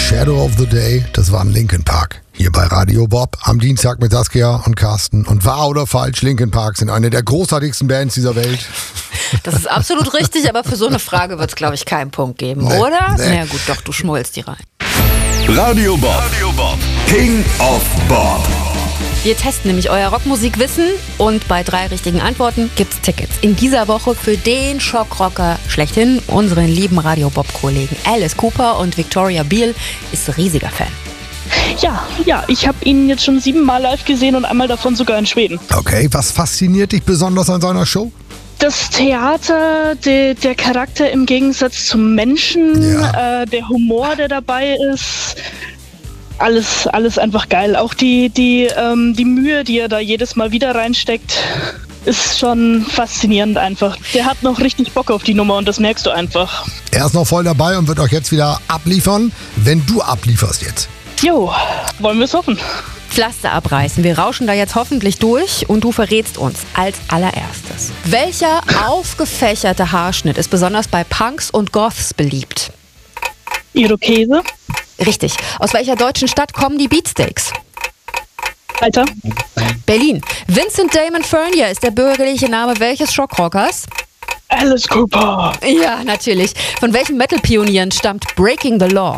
Shadow of the Day, das war ein Linkin Park. Hier bei Radio Bob am Dienstag mit Saskia und Carsten. Und wahr oder falsch, Linkin Park sind eine der großartigsten Bands dieser Welt. Das ist absolut richtig, aber für so eine Frage wird es, glaube ich, keinen Punkt geben, Nee, oder? nee. Na gut, doch, du schmolzt die rein. Radio Bob. King of Bob. Wir testen nämlich euer Rockmusikwissen und bei 3 richtigen Antworten gibt's Tickets. In dieser Woche für den Schockrocker schlechthin, unseren lieben Radio Bob-Kollegen Alice Cooper, und Victoria Beale ist riesiger Fan. Ja, ich habe ihn jetzt schon 7 Mal live gesehen und einmal davon sogar in Schweden. Okay, was fasziniert dich besonders an seiner Show? Das Theater, der Charakter im Gegensatz zum Menschen, Ja. der Humor, der dabei ist, alles einfach geil. Auch die Mühe, die er da jedes Mal wieder reinsteckt, ist schon faszinierend einfach. Der hat noch richtig Bock auf die Nummer und das merkst du einfach. Er ist noch voll dabei und wird euch jetzt wieder abliefern, wenn du ablieferst jetzt. Jo, wollen wir es hoffen. Pflaster abreißen. Wir rauschen da jetzt hoffentlich durch und du verrätst uns als allererstes. Welcher aufgefächerte Haarschnitt ist besonders bei Punks und Goths beliebt? Irokese, Richtig. Aus welcher deutschen Stadt kommen die Beatsteaks? Alter, Berlin. Vincent Damon Furnier ist der bürgerliche Name welches Schockrockers? Alice Cooper, Ja, natürlich. Von welchen Metal-Pionieren stammt Breaking the Law?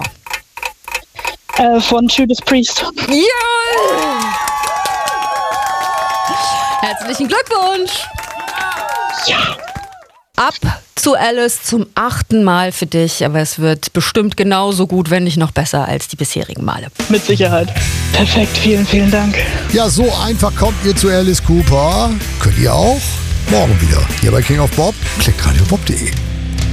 von Judas Priest. Ja! Herzlichen Glückwunsch! Ja. Ab zu Alice zum 8. Mal für dich, aber es wird bestimmt genauso gut, wenn nicht noch besser als die bisherigen Male. Mit Sicherheit. Perfekt, vielen Dank. Ja, so einfach kommt ihr zu Alice Cooper. Könnt ihr auch morgen wieder hier bei King of Bob. Klickt radiobob.de.